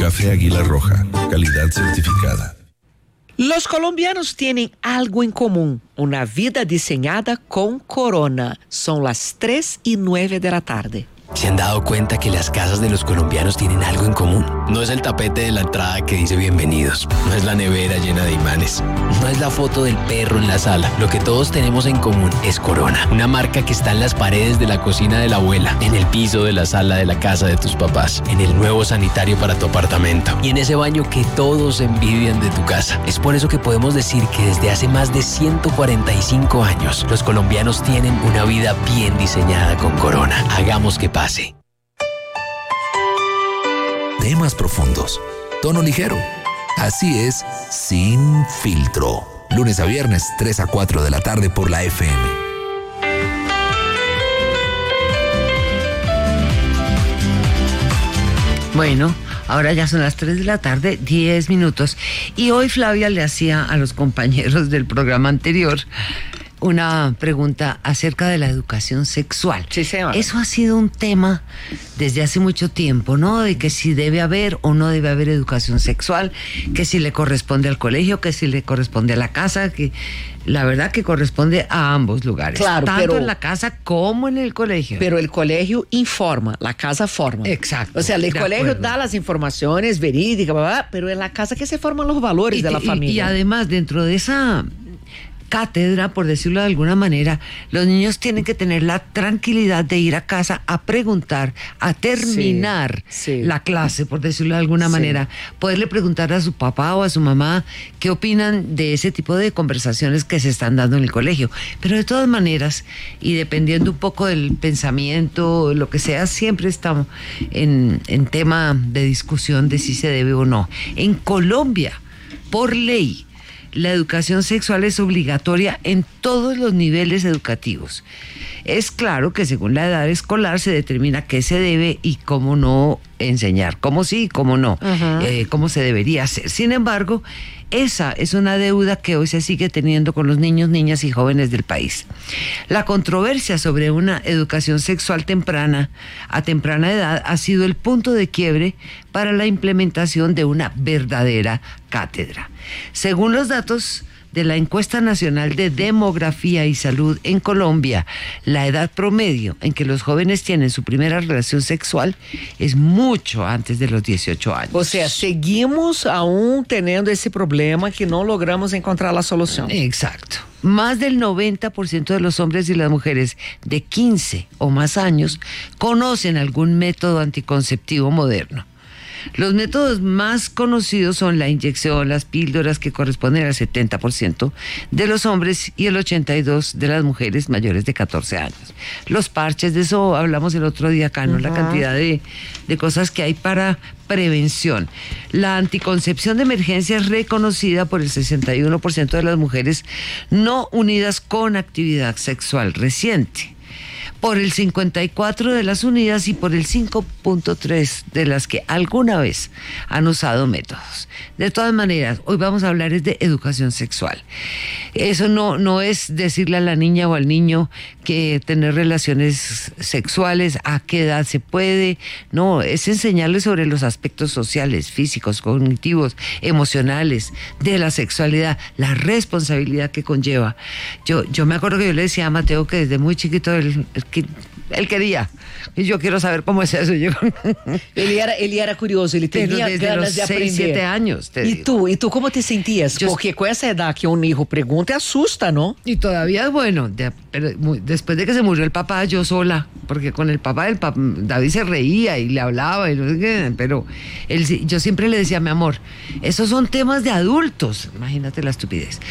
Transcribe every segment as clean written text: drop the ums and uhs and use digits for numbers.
Café Águila Roja, calidad certificada. Los colombianos tienen algo en común, una vida diseñada con Corona. Son las 3:09 de la tarde. ¿Se han dado cuenta que las casas de los colombianos tienen algo en común? No es el tapete de la entrada que dice bienvenidos, no es la nevera llena de imanes, no es la foto del perro en la sala. Lo que todos tenemos en común es Corona, una marca que está en las paredes de la cocina de la abuela, en el piso de la sala de la casa de tus papás, en el nuevo sanitario para tu apartamento y en ese baño que todos envidian de tu casa. Es por eso que podemos decir que desde hace más de 145 años, los colombianos tienen una vida bien diseñada con Corona. Hagamos que pase. Temas profundos, tono ligero. Así es, Sin Filtro. Lunes a viernes, 3 a 4 de la tarde por la FM. Bueno, ahora ya son las 3 de la tarde, 10 minutos. Y hoy Flavia le hacía a los compañeros del programa anterior una pregunta acerca de la educación sexual. Sí, señora. Eso ha sido un tema desde hace mucho tiempo, ¿no? De que si debe haber o no debe haber educación sexual, que si le corresponde al colegio, que si le corresponde a la casa, que la verdad que corresponde a ambos lugares. Claro, tanto en la casa como en el colegio. Pero el colegio informa, la casa forma. Exacto. O sea, el colegio acuerdo. da las informaciones verídicas, bla, bla, bla, pero en la casa que se forman los valores de la familia. Y además, dentro de esa cátedra, por decirlo de alguna manera, los niños tienen que tener la tranquilidad de ir a casa a preguntar, a terminar la clase, por decirlo de alguna manera, poderle preguntar a su papá o a su mamá qué opinan de ese tipo de conversaciones que se están dando en el colegio. Pero de todas maneras, y dependiendo un poco del pensamiento, lo que sea, siempre estamos en tema de discusión de si se debe o no. En Colombia, por ley, la educación sexual es obligatoria en todos los niveles educativos. Es claro que según la edad escolar se determina qué se debe y cómo no enseñar, cómo sí y cómo no, cómo se debería hacer. Sin embargo, esa es una deuda que hoy se sigue teniendo con los niños, niñas y jóvenes del país. La controversia sobre una educación sexual a temprana edad ha sido el punto de quiebre para la implementación de una verdadera cátedra. Según los datos de la Encuesta Nacional de Demografía y Salud en Colombia, la edad promedio en que los jóvenes tienen su primera relación sexual es mucho antes de los 18 años. O sea, seguimos aún teniendo ese problema que no logramos encontrar la solución. Exacto. Más del 90% de los hombres y las mujeres de 15 o más años conocen algún método anticonceptivo moderno. Los métodos más conocidos son la inyección, las píldoras, que corresponden al 70% de los hombres y el 82% de las mujeres mayores de 14 años. Los parches, de eso hablamos el otro día acá, ¿no? La cantidad de cosas que hay para prevención. La anticoncepción de emergencia es reconocida por el 61% de las mujeres no unidas con actividad sexual reciente, por el 54% de las unidas y por el 5.3% de las que alguna vez han usado métodos. De todas maneras, hoy vamos a hablar es de educación sexual. Eso no es decirle a la niña o al niño que tener relaciones sexuales, a qué edad se puede. No, es enseñarles sobre los aspectos sociales, físicos, cognitivos, emocionales de la sexualidad, la responsabilidad que conlleva. Yo me acuerdo que yo le decía a Mateo que desde muy chiquito él quería, y yo quiero saber cómo es eso. Él era curioso, él tenía ganas de aprender. 7 años. ¿Y tú cómo te sentías? Porque con esa edad que un hijo pregunta, asusta, ¿no? Y todavía es bueno, pero después de que se murió el papá, yo sola, porque con el papá David se reía y le hablaba, y no sé qué, pero yo siempre le decía, mi amor, esos son temas de adultos, imagínate la estupidez.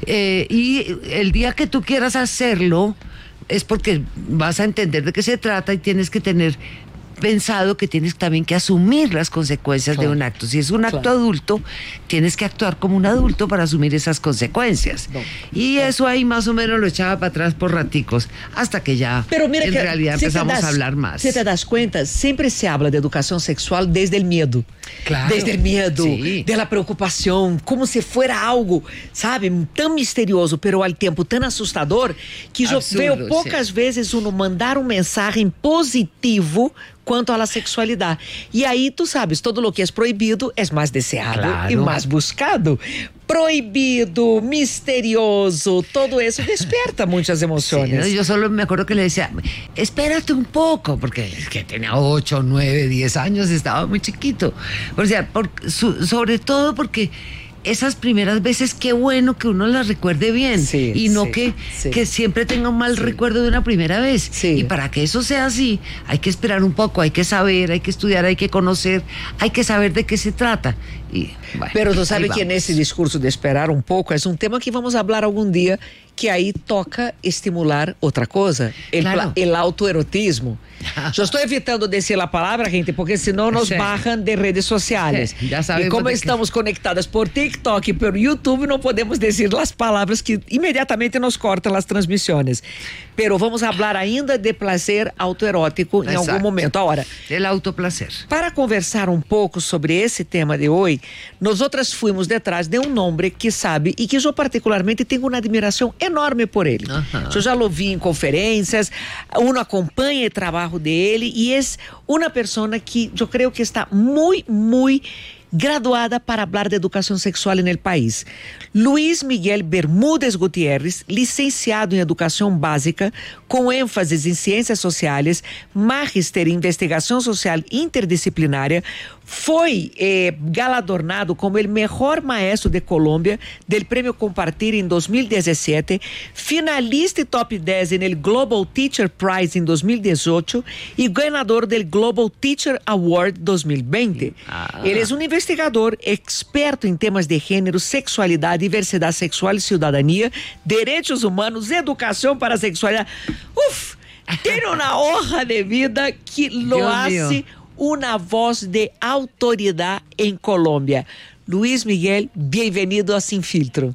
Y el día que tú quieras hacerlo, es porque vas a entender de qué se trata y tienes que tener pensado que tienes también que asumir las consecuencias de un acto. Si es un acto adulto, tienes que actuar como un adulto para asumir esas consecuencias. Y eso ahí más o menos lo echaba para atrás por raticos, hasta que ya en realidad empezamos a hablar más. Si te das cuenta, siempre se habla de educación sexual desde el miedo. Claro. Desde el miedo, sí, de la preocupación, como si fuera algo, sabe, tan misterioso, pero al tiempo tan assustador, que eu vejo poucas vezes uno mandar um mensagem positivo quanto à sexualidade. E aí, tu sabes, todo lo que é proibido é mais deseado e mais buscado. Prohibido, misterioso, todo eso desperta muchas emociones. Sí, yo solo me acuerdo que le decía, espérate un poco, porque es que tenía 8, 9, 10 años, estaba muy chiquito. O sea, sobre todo porque esas primeras veces, qué bueno que uno las recuerde bien, y no que siempre tenga un mal recuerdo de una primera vez. Y para que eso sea así, hay que esperar un poco, hay que saber, hay que estudiar, hay que conocer, hay que saber de qué se trata. Y, bueno, pero tú sabes que nesse discurso de esperar um pouco é um tema que vamos falar algum dia, que aí toca estimular outra coisa, o autoerotismo. Eu estou evitando dizer a palavra, gente, porque senão nos barram de redes sociais. E como estamos conectadas por TikTok e por YouTube, não podemos dizer as palavras que imediatamente nos cortam as transmissões. Pero vamos falar ainda de prazer autoerótico em algum momento. Agora, el autoplacer. Para conversar um pouco sobre esse tema de hoje, nós outras fomos detrás de um homem que sabe e que eu particularmente tenho uma admiração enorme por ele. Eu já o vi em conferências, uno acompanha o trabalho dele e é uma pessoa que eu creio que está muito graduada para falar de educação sexual no país. Luiz Miguel Bermúdez Gutierrez, licenciado em Educação Básica, com ênfase em Ciências Sociais, magíster em Investigação Social Interdisciplinária, foi galardonado como o melhor maestro de Colômbia del Prêmio Compartir em 2017, finalista e top 10 no Global Teacher Prize em 2018 e ganhador do Global Teacher Award 2020. Ele é um investigador experto em temas de gênero, sexualidade, diversidade sexual e cidadania, direitos humanos, educação para a sexualidade. Tem uma honra de vida que lo hace una voz de autoridad en Colombia. Luis Miguel, bienvenido a Sin Filtro.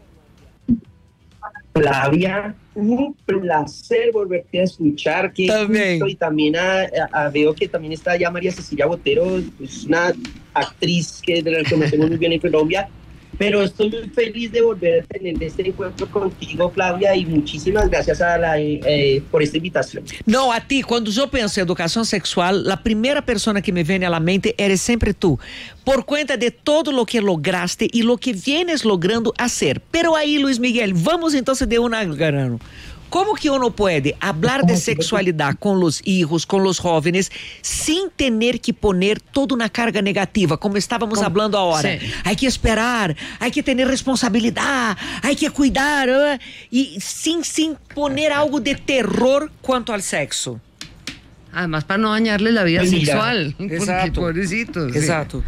Flavia, un placer volverte a escuchar. También. Y también veo que también está ya María Cecilia Botero, es una actriz de la que conocemos muy bien en Colombia. Pero estoy muy feliz de volver a tener este encuentro contigo, Flavia, y muchísimas gracias por esta invitación. No, a ti, cuando yo pienso en educación sexual, la primera persona que me viene a la mente eres siempre tú, por cuenta de todo lo que lograste y lo que vienes logrando hacer. Pero ahí, Luis Miguel, vamos entonces de una grano. Como que uno puede hablar de sexualidad con los hijos, con los jóvenes, sin tener que poner toda una carga negativa, como estábamos hablando ahora? Sí. Hay que esperar, hay que tener responsabilidad, hay que cuidar, y sin poner algo de terror cuanto al sexo. Además, para no dañarle la vida sexual. Exacto. Pobrecitos. Exacto.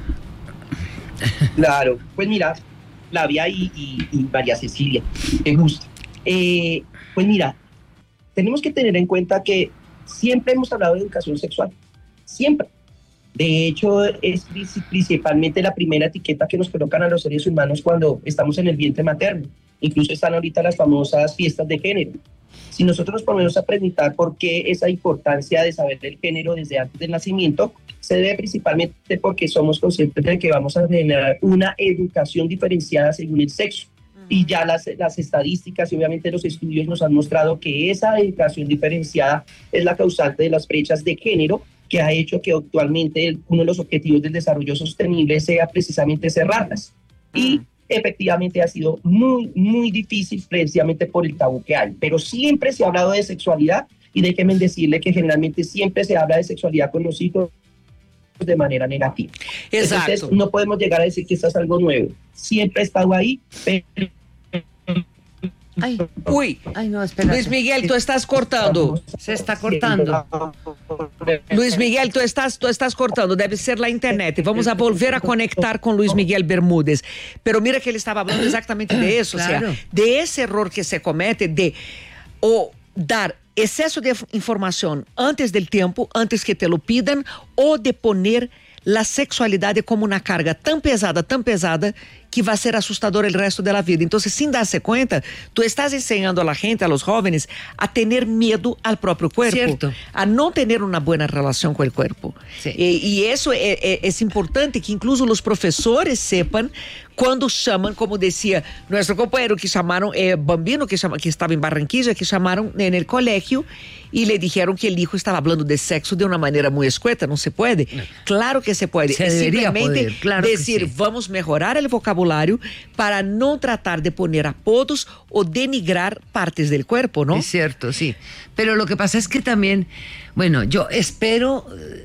Claro, pues mira, Flavia y María Cecilia, me gusta. Pues mira, tenemos que tener en cuenta que siempre hemos hablado de educación sexual, siempre. De hecho, es principalmente la primera etiqueta que nos colocan a los seres humanos cuando estamos en el vientre materno. Incluso están ahorita las famosas fiestas de género. Si nosotros nos ponemos a preguntar por qué esa importancia de saber el género desde antes del nacimiento, se debe principalmente porque somos conscientes de que vamos a generar una educación diferenciada según el sexo. Y ya las estadísticas y obviamente los estudios nos han mostrado que esa educación diferenciada es la causante de las brechas de género que ha hecho que actualmente uno de los objetivos del desarrollo sostenible sea precisamente cerrarlas. Y efectivamente ha sido muy difícil precisamente por el tabú que hay. Pero siempre se ha hablado de sexualidad y déjenme decirle que generalmente siempre se habla de sexualidad con los hijos de manera negativa. Exacto. Entonces no podemos llegar a decir que esto es algo nuevo. Siempre ha estado ahí, pero... Ay, no, espera. Luis Miguel, tú estás cortando. Se está cortando. Luis Miguel, tú estás cortando. Debe ser la internet. Vamos a volver a conectar con Luis Miguel Bermúdez. Pero mira que él estaba hablando exactamente de eso. Claro. O sea, de ese error que se comete de dar exceso de información antes del tiempo, antes que te lo pidan, o de poner la sexualidad como una carga tan pesada, que va a ser asustador el resto de la vida. Entonces, sin darse cuenta, tú estás enseñando a la gente, a los jóvenes, a tener miedo al propio cuerpo, Cierto. a no tener una buena relación con el cuerpo. Sí. Y eso es importante que incluso los profesores sepan cuando llaman, como decía nuestro compañero que llamaron, Bambino, que estaba en Barranquilla, que llamaron en el colegio y le dijeron que el hijo estaba hablando de sexo de una manera muy escueta. No se puede. Claro que se puede. Se debería simplemente poder, claro decir, que sí. vamos a mejorar el vocabulario para no tratar de poner apodos o denigrar partes del cuerpo, ¿no? Es cierto, sí. Pero lo que pasa es que también, bueno, yo espero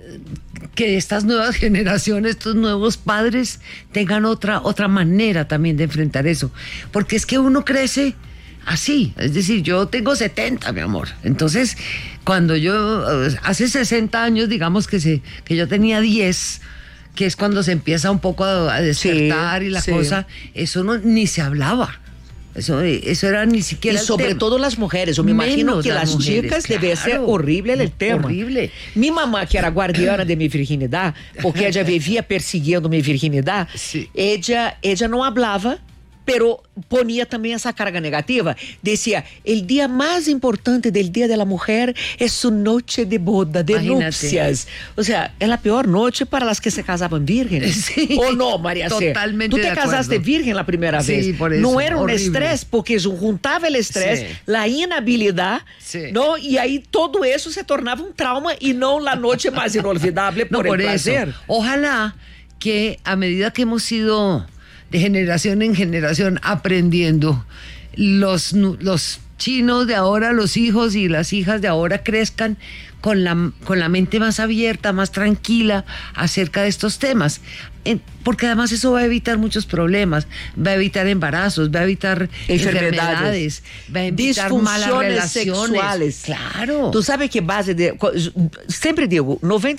que estas nuevas generaciones, estos nuevos padres tengan otra manera también de enfrentar eso. Porque es que uno crece así, es decir, yo tengo 70, mi amor. Entonces, cuando yo, hace 60 años, digamos que yo tenía 10, que es cuando se empieza un poco a despertar, sí, y la cosa, eso ni se hablaba. Eso era ni siquiera y sobre todo las mujeres, yo me imagino que las chicas claro, debe ser horrible el tema. Horrible. Mi mamá, que era guardiana de mi virginidad, porque ella vivía persiguiendo mi virginidad, sí. ella no hablaba, pero ponía también esa carga negativa. Decía, el día más importante del Día de la Mujer es su noche de boda, de nupcias. O sea, es la peor noche para las que se casaban vírgenes. Sí, ¿O no, María C? Totalmente. Tú te casaste virgen la primera vez. Sí, por eso. No era un horrible. estrés, porque juntaba el estrés, sí. la inhabilidad, sí. ¿no? Y ahí todo eso se tornaba un trauma y no la noche más inolvidable por el placer. Eso. Ojalá que a medida que hemos ido de generación en generación aprendiendo, los chinos de ahora, los hijos y las hijas de ahora crezcan con la mente más abierta, más tranquila acerca de estos temas. Porque además eso va a evitar muchos problemas, va a evitar embarazos, va a evitar enfermedades, va a evitar malas relaciones sexuales. Claro. Tú sabes que siempre digo,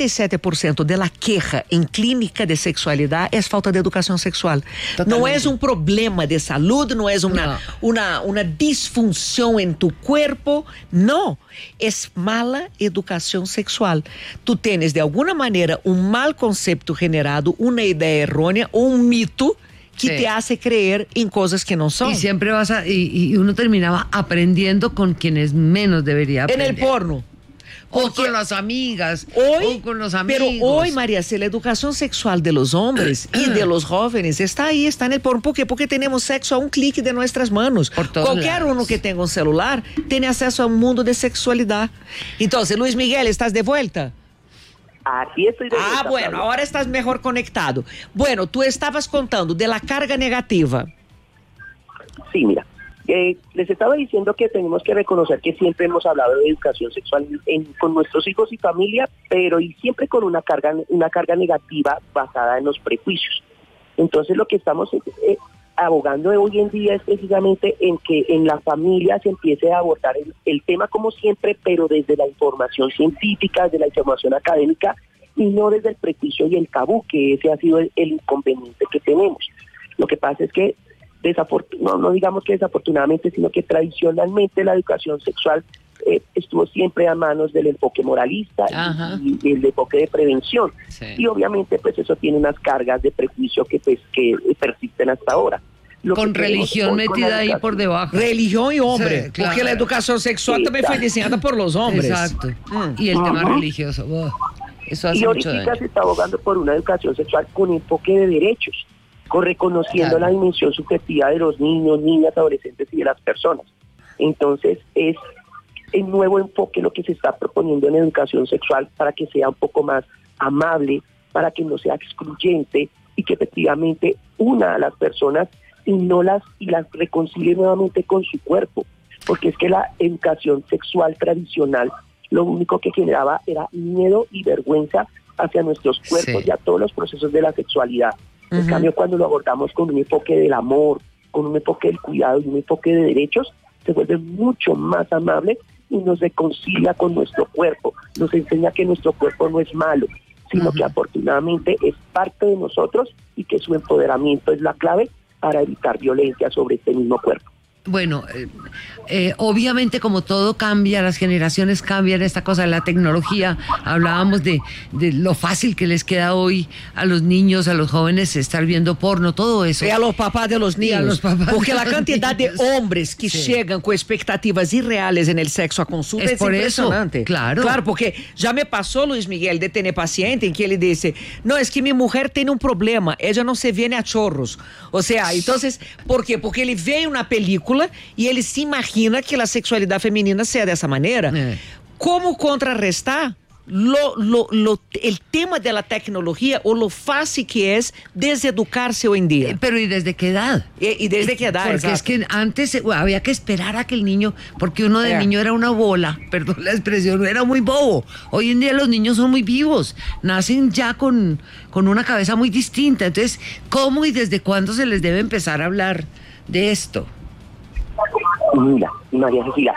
97% de la queja en clínica de sexualidad es falta de educación sexual. Totalmente. No es un problema de salud, no es una disfunción en tu cuerpo, no. Es mala educación sexual. Tú tienes de alguna manera un mal concepto generado, una idea errónea o un mito que sí. te hace creer en cosas que no son. Y siempre y uno terminaba aprendiendo con quienes menos debería aprender. En el porno. O con las amigas, hoy, o con los amigos. Pero hoy, María C, la educación sexual de los hombres y de los jóvenes está ahí, está en el porno. ¿Por qué? Porque tenemos sexo a un clic de nuestras manos. Cualquier uno que tenga un celular tiene acceso a un mundo de sexualidad. Entonces, Luis Miguel, ¿estás de vuelta? Aquí estoy de vuelta. Bueno, Pablo. Ahora estás mejor conectado. Bueno, tú estabas contando de la carga negativa. Sí, mira. Les estaba diciendo que tenemos que reconocer que siempre hemos hablado de educación sexual con nuestros hijos y familia, pero y siempre con una carga negativa basada en los prejuicios. Entonces lo que estamos abogando hoy en día es precisamente en que en la familia se empiece a abordar el tema como siempre, pero desde la información científica, desde la información académica y no desde el prejuicio y el tabú, que ese ha sido el inconveniente que tenemos. Lo que pasa es que no digamos que desafortunadamente, sino que tradicionalmente la educación sexual estuvo siempre a manos del enfoque moralista y el enfoque de prevención. Sí. Y obviamente pues eso tiene unas cargas de prejuicio que persisten hasta ahora. Con religión metida ahí por debajo. Religión y hombre, sí, claro. Porque la educación sexual también fue diseñada por los hombres. Exacto. Y el tema religioso. Eso hace mucho daño. ahorita se está abogando por una educación sexual con enfoque de derechos, reconociendo la dimensión subjetiva de los niños, niñas, adolescentes y de las personas. Entonces es el nuevo enfoque lo que se está proponiendo en educación sexual para que sea un poco más amable, para que no sea excluyente y que efectivamente una a las personas y las reconcilie nuevamente con su cuerpo, porque es que la educación sexual tradicional lo único que generaba era miedo y vergüenza hacia nuestros cuerpos y a todos los procesos de la sexualidad. En cambio, cuando lo abordamos con un enfoque del amor, con un enfoque del cuidado y un enfoque de derechos, se vuelve mucho más amable y nos reconcilia con nuestro cuerpo, nos enseña que nuestro cuerpo no es malo, sino que afortunadamente es parte de nosotros y que su empoderamiento es la clave para evitar violencia sobre este mismo cuerpo. Bueno, obviamente como todo cambia, las generaciones cambian, esta cosa de la tecnología, hablábamos de lo fácil que les queda hoy a los niños, a los jóvenes estar viendo porno, todo eso. Y a los papás de los niños. Porque la cantidad de hombres que llegan con expectativas irreales en el sexo a consulta es impresionante. Eso, claro. Claro, porque ya me pasó, Luis Miguel, de tener paciente en que él dice, no, es que mi mujer tiene un problema, ella no se viene a chorros. O sea, entonces, ¿por qué? Porque él ve una película y él se imagina que la sexualidad femenina sea de esa manera. ¿Cómo contrarrestar el tema de la tecnología o lo fácil que es deseducarse hoy en día? Pero ¿y desde qué edad? ¿Y desde qué edad? Porque exacto. es que antes había que esperar a que el niño, porque uno de niño era una bola, perdón la expresión, era muy bobo. Hoy en día los niños son muy vivos, nacen ya con una cabeza muy distinta. Entonces, ¿cómo y desde cuándo se les debe empezar a hablar de esto? Mira, María Cecilia,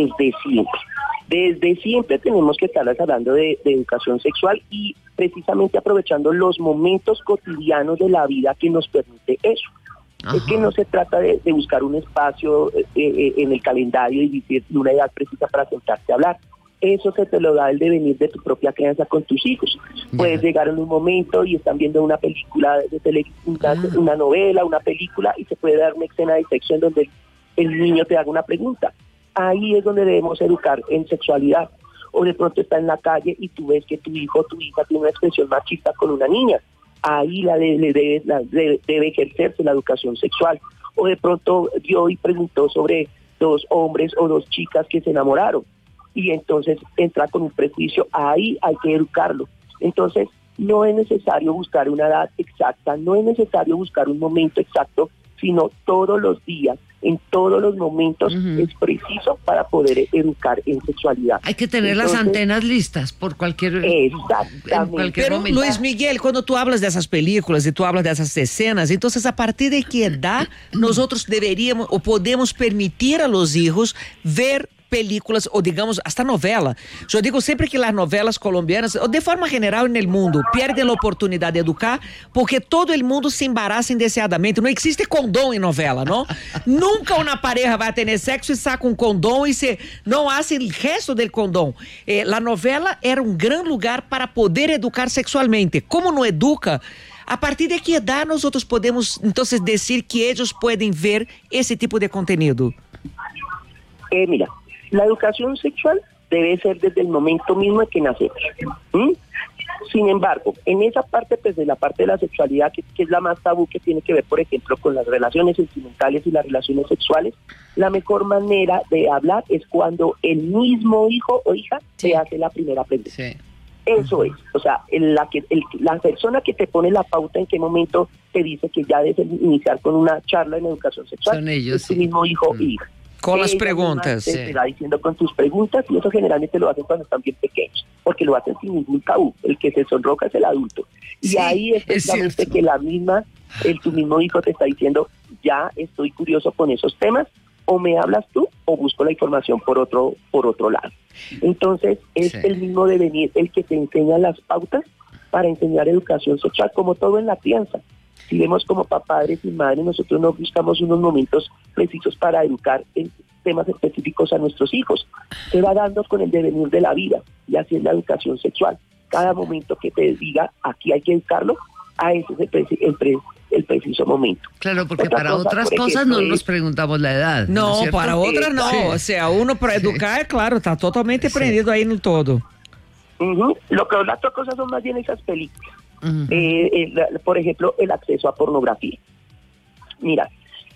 desde siempre tenemos que estar hablando de educación sexual y precisamente aprovechando los momentos cotidianos de la vida que nos permite eso. Ajá. Es que no se trata de buscar un espacio en el calendario y decir una edad precisa para sentarte a hablar. Eso se te lo da el devenir de tu propia crianza con tus hijos. Puedes llegar en un momento y están viendo una película de televisión, una novela, una película, y se puede dar una escena de sexo en donde el niño te haga una pregunta. Ahí es donde debemos educar en sexualidad. O de pronto está en la calle y tú ves que tu hijo o tu hija tiene una expresión machista con una niña. Ahí debe ejercerse la educación sexual. O de pronto vio y preguntó sobre dos hombres o dos chicas que se enamoraron. Y entonces entra con un prejuicio. Ahí hay que educarlo. Entonces no es necesario buscar una edad exacta, no es necesario buscar un momento exacto, sino todos los días, en todos los momentos, es preciso para poder educar en sexualidad. Hay que tener las antenas listas por cualquier Pero momento. Luis Miguel, cuando tú hablas de esas películas y tú hablas de esas escenas, entonces a partir de qué edad nosotros deberíamos o podemos permitir a los hijos ver películas o digamos hasta novela. Yo digo siempre que las novelas colombianas, o de forma general en el mundo, pierden la oportunidad de educar porque todo el mundo se embaraza indeseadamente. No existe condón en novela, ¿no? Nunca una pareja va a tener sexo y saca un condón y se no hace el gesto del condón. La novela era un gran lugar para poder educar sexualmente. ¿Cómo no educa? ¿A partir de qué edad nosotros podemos entonces decir que ellos pueden ver ese tipo de contenido? Mira, la educación sexual debe ser desde el momento mismo en que nacemos. Sin embargo, en esa parte, pues de la parte de la sexualidad, que es la más tabú, que tiene que ver, por ejemplo, con las relaciones sentimentales y las relaciones sexuales, la mejor manera de hablar es cuando el mismo hijo o hija te hace la primera pregunta. Sí. Eso es, o sea, la persona que te pone la pauta en qué momento te dice que ya debes iniciar con una charla en educación sexual. Son ellos, es tu mismo hijo o hija. Con las preguntas. Te va diciendo con tus preguntas, y eso generalmente lo hacen cuando están bien pequeños, porque lo hacen sin ningún tabú. El que se sonroja es el adulto. Y ahí es precisamente que tu mismo hijo te está diciendo, ya estoy curioso con esos temas, o me hablas tú, o busco la información por otro lado. Entonces, es el mismo devenir el que te enseña las pautas para enseñar educación sexual, como todo en la crianza. Si vemos como padres y madres, nosotros no buscamos unos momentos precisos para educar en temas específicos a nuestros hijos. Se va dando con el devenir de la vida, y así es la educación sexual. Cada momento que te diga, aquí hay que educarlo, a ese es el preciso momento. Claro, porque para otras cosas no nos preguntamos la edad. No, para otras no. Sí. O sea, uno para educar, claro, está totalmente prendido ahí en el todo. Lo que las otras cosas son más bien esas películas. Por ejemplo, el acceso a pornografía. Mira,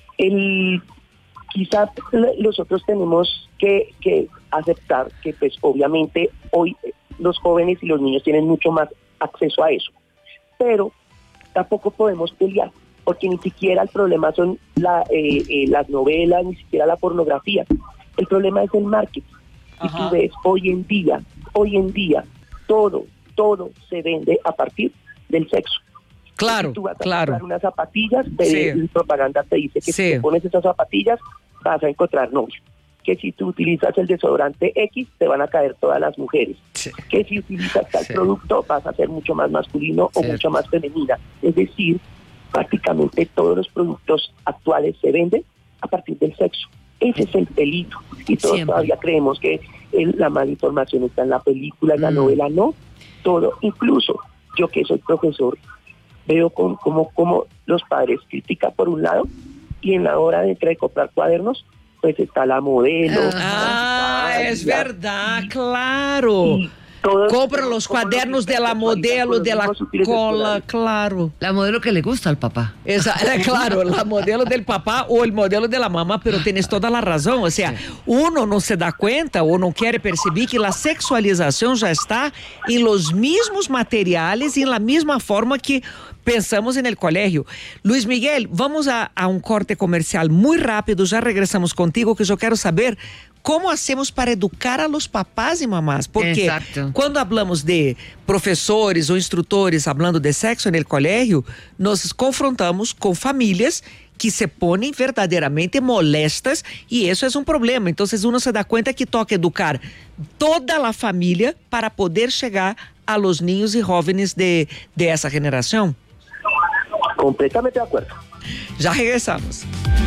quizás nosotros tenemos que aceptar que pues obviamente hoy los jóvenes y los niños tienen mucho más acceso a eso, pero tampoco podemos pelear, porque ni siquiera el problema son las novelas, ni siquiera la pornografía. El problema es el marketing. Y tú ves, hoy en día, todo se vende a partir del sexo. Claro, si tú vas a claro. comprar unas zapatillas, propaganda te dice que si te pones esas zapatillas vas a encontrar novio. Que si tú utilizas el desodorante X, te van a caer todas las mujeres. Sí. Que si utilizas tal producto, vas a ser mucho más masculino o mucho más femenina. Es decir, prácticamente todos los productos actuales se venden a partir del sexo. Ese es el delito. Y todos todavía creemos que la mala información está en la película, en la novela. No, todo. Incluso yo, que soy profesor, veo como los padres critican por un lado, y en la hora de comprar cuadernos, pues está la modelo. Es verdad, claro. Compra los cuadernos de la modelo, de la cola, claro. La modelo que le gusta al papá. Claro, la modelo del papá o el modelo de la mamá, pero tienes toda la razón. O sea, uno no se da cuenta o no quiere percibir que la sexualización ya está en los mismos materiales y en la misma forma que pensamos en el colegio. Luis Miguel, vamos a un corte comercial muy rápido, ya regresamos contigo, que yo quiero saber cómo hacemos para educar a los papás y mamás, porque cuando hablamos de profesores o instrutores hablando de sexo en el colegio, nos confrontamos con familias que se ponen verdaderamente molestas y eso es un problema. Entonces uno se da cuenta que toca educar toda la familia para poder llegar a los niños y jóvenes de esa generación. Completamente de acuerdo. Ya regresamos.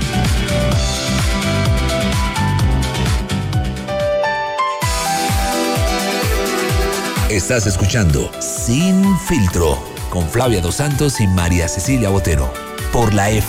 Estás escuchando Sin Filtro con Flavia Dos Santos y María Cecilia Botero por la